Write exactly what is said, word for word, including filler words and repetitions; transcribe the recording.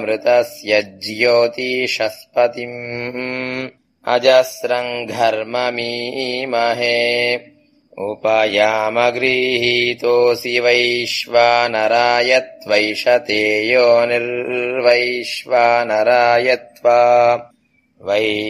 मृतस्य ज्योतिषस्पतिम् अजस्रम् घर्ममीमहे उपयामगृहीतोऽसि वैश्वानराय त्वैषते योनिर्वैश्वानराय त्वा वै